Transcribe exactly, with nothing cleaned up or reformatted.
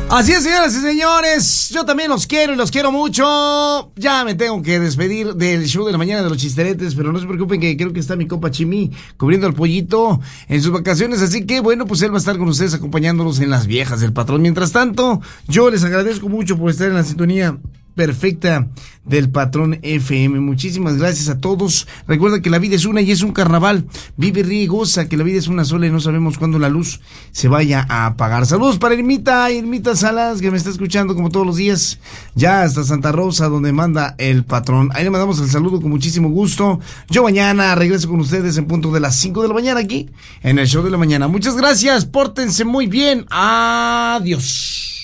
Así es, señoras y señores, yo también los quiero y los quiero mucho. Ya me tengo que despedir del show de la mañana de los chisteretes, pero no se preocupen que creo que está mi compa Chimi cubriendo al pollito en sus vacaciones, así que bueno, pues él va a estar con ustedes acompañándolos en las viejas del patrón. Mientras tanto, yo les agradezco mucho por estar en la sintonía perfecta del Patrón F M. Muchísimas gracias a todos. Recuerda que la vida es una y es un carnaval. Vive, ríe y goza, que la vida es una sola y no sabemos cuándo la luz se vaya a apagar. Saludos para Irmita, Irmita Salas, que me está escuchando como todos los días, ya hasta Santa Rosa, donde manda el patrón. Ahí le mandamos el saludo con muchísimo gusto. Yo mañana regreso con ustedes en punto de las cinco de la mañana aquí en el show de la mañana. Muchas gracias, pórtense muy bien. Adiós.